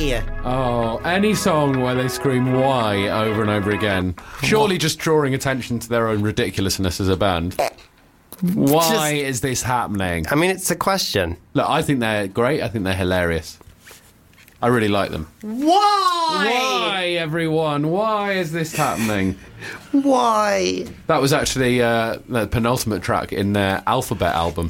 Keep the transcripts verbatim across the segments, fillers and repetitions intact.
Why? Oh, any song where they scream why over and over again. Surely just drawing attention to their own ridiculousness as a band. Why Just- is this happening? I mean, it's a question. Look, I think they're great. I think they're hilarious. I really like them. Why? Why, everyone? Why is this happening? Why? That was actually uh, the penultimate track in their Alphabet album.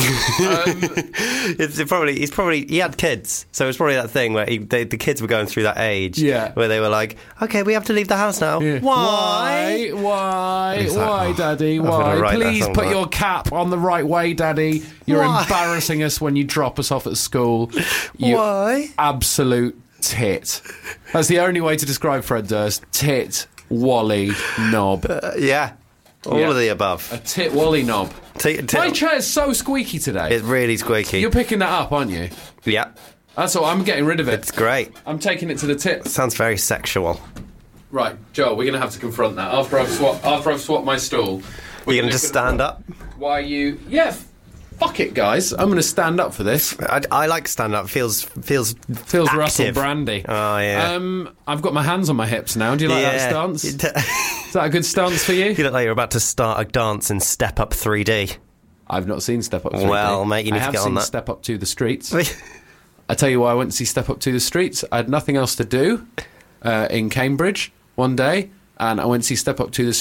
It's it probably he's probably he had kids, so it's probably that thing where he, they, the kids were going through that age, Yeah. where they were like, "Okay, we have to leave the house now." Yeah. Why? Why? Why? He's like, Why, "Oh, Daddy? I'm gonna Why? write that Please song put back." your cap on the right way, Daddy. You're Why? embarrassing us when you drop us off at school. You Why? absolute tit. That's the only way to describe Fred Durst. Tit, Wally, knob. Uh, yeah, all Yeah. of the above. A tit, Wally, knob. T- t- My chair's so squeaky today. it's really squeaky. You're picking that up, aren't you? Yeah, That's all. I'm getting rid of it. it's great. I'm taking it to the tip. Sounds very sexual. Right, Joel, we're going to have to confront that after I've swapped. After I've swapped my stool. You're gonna just stand up? Why you? Yeah. f- Fuck it, guys. I'm going to stand up for this. I, I like stand up. Feels feels Feels active. Russell Brandy. Oh yeah. Um, I've got my hands on my hips now. Do you like yeah. that stance? Is you that a good stance for you? look like you're about to start a dance in Step Up three D. I've not seen Step Up three D. Well, mate, you need I to have get on seen that. Step Up to the Streets. I tell you why I went to see Step Up to the Streets. I had nothing else to do uh, in Cambridge one day, and I went to see Step Up to the